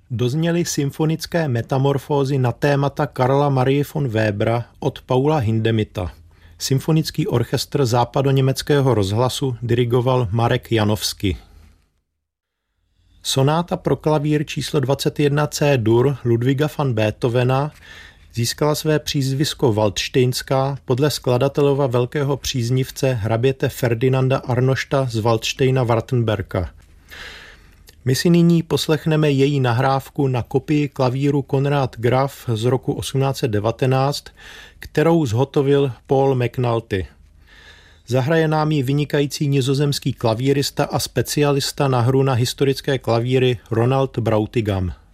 Dozněly symfonické metamorfózy na témata Karla Marie von Webera od Paula Hindemitha. Symfonický orchestr Západoněmeckého rozhlasu dirigoval Marek Janowski. Sonáta pro klavír číslo 21 C-dur Ludwiga van Beethovena získala své přízvisko Waldštejnská podle skladatelova velkého příznivce hraběte Ferdinanda Arnošta z Waldštejna-Wartenberga. My si nyní poslechneme její nahrávku na kopii klavíru Konrad Graf z roku 1819, kterou zhotovil Paul McNulty. Zahraje nám ji vynikající nizozemský klavírista a specialista na hru na historické klavíry Ronald Brautigam.